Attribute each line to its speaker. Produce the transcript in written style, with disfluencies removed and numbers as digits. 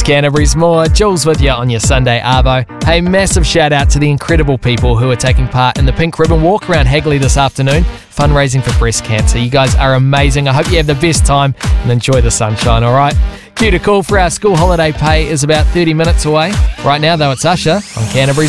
Speaker 1: Canterbury's More. Jules with you on your Sunday Arvo. Hey, massive shout out to the incredible people who are taking part in the Pink Ribbon Walk around Hagley this afternoon, fundraising for breast cancer. You guys are amazing. I hope you have the best time and enjoy the sunshine, alright? Due to call for our school holiday pay is about 30 minutes away. Right now though, it's Usher on Canterbury's